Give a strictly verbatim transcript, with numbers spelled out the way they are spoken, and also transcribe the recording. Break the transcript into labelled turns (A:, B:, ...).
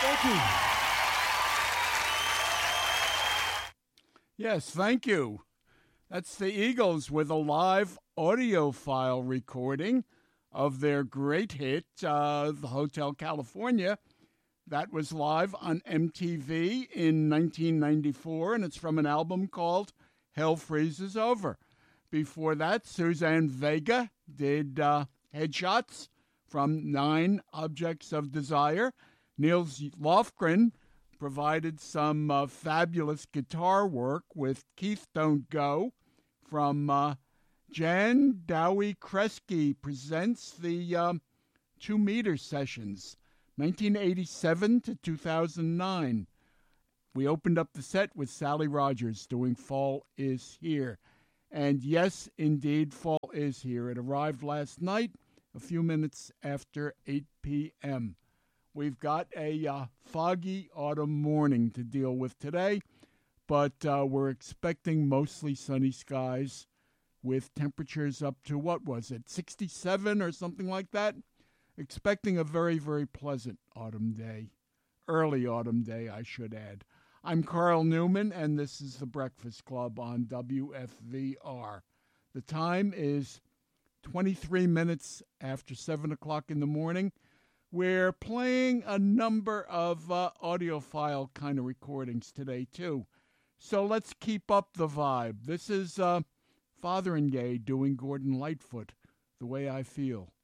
A: Thank you.
B: Yes, thank you. That's the Eagles with a live audiophile recording of their great hit, uh, The Hotel California. That was live on M T V in nineteen ninety-four, and it's from an album called Hell Freezes Over. Before that, Suzanne Vega did uh, Headshots from Nine Objects of Desire. Niels Lofgren provided some uh, fabulous guitar work with Keith Don't Go from uh, Jan Dowie Kresge Presents the uh, Two Meter Sessions, nineteen eighty-seven to two thousand nine. We opened up the set with Sally Rogers doing Fall Is Here. And yes, indeed, fall is here. It arrived last night, a few minutes after eight p.m. We've got a uh, foggy autumn morning to deal with today, but uh, we're expecting mostly sunny skies with temperatures up to, what was it, sixty-seven or something like that? Expecting a very, very pleasant autumn day. Early autumn day, I should add. I'm Carl Newman, and this is The Breakfast Club on W F V R. The time is twenty-three minutes after seven o'clock in the morning. We're playing a number of uh, audiophile kind of recordings today, too. So let's keep up the vibe. This is uh, Fotheringay doing Gordon Lightfoot, The Way I Feel.